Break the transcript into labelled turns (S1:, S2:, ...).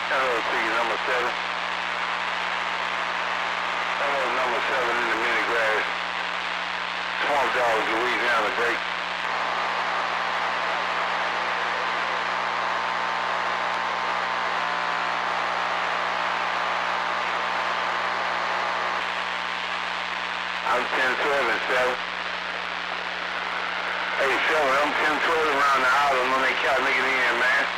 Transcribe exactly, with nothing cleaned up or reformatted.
S1: Hello to you, number seven. Hello, number seven in the mini grass. Swamp Dogs, Louisiana break. I'm ten twelve and seven. Hey, seven, I'm ten twelve around the island on that cat nigga in, man.